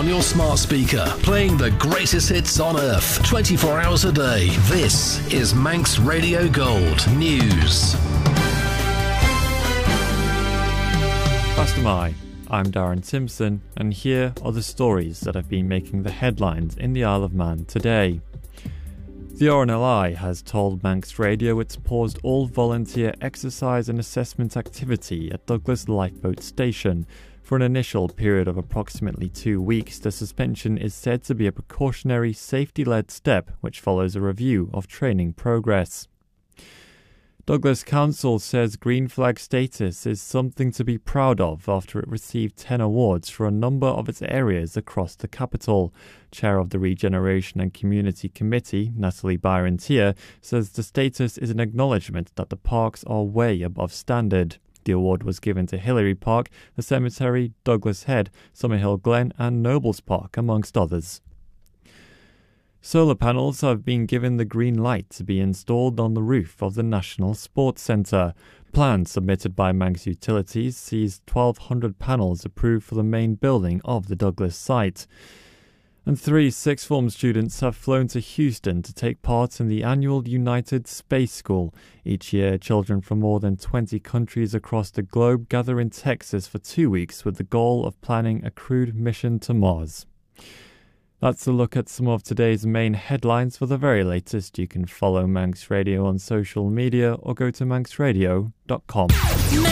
on your smart speaker, playing the greatest hits on earth, 24 hours a day. This is Manx Radio Gold News. Past my, I'm Darren Simpson, and here are the stories that have been making the headlines in the Isle of Man today. The RNLI has told Manx Radio it's paused all volunteer exercise and assessment activity at Douglas Lifeboat Station. For an initial period of approximately 2 weeks, the suspension is said to be a precautionary, safety-led step which follows a review of training progress. Douglas Council says green flag status is something to be proud of after it received 10 awards for a number of its areas across the capital. Chair of the Regeneration and Community Committee, Natalie Byron-Tier, says the status is an acknowledgement that the parks are way above standard. The award was given to Hillary Park, the Cemetery, Douglas Head, Summerhill Glen and Nobles Park, amongst others. Solar panels have been given the green light to be installed on the roof of the National Sports Centre. Plans submitted by Manx Utilities sees 1,200 panels approved for the main building of the Douglas site. And 3 sixth form students have flown to Houston to take part in the annual United Space School. Each year, children from more than 20 countries across the globe gather in Texas for 2 weeks with the goal of planning a crewed mission to Mars. That's a look at some of today's main headlines. For the very latest, you can follow Manx Radio on social media or go to manxradio.com.